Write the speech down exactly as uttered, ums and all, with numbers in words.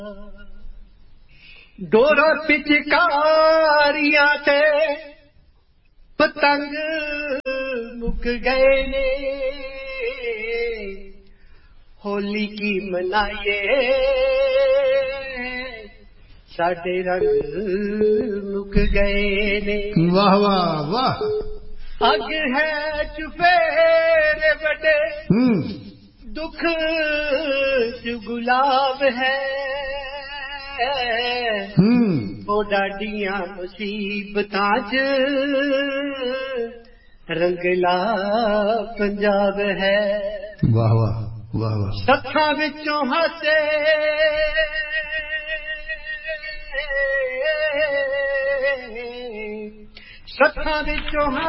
डोरा पिचकारियां ते पतंग मुक गए ने, होली की मनाइए साडे रंग मुक गए ने। वाह वाह वाह। अग है चुफेरे बड़े दुख च गुलाब है, ओ डाडियां मुसीबतां च रंगला पंजाब है। वाह वाह वाह वाह। सत्थां विचों हासे सत्थां विचों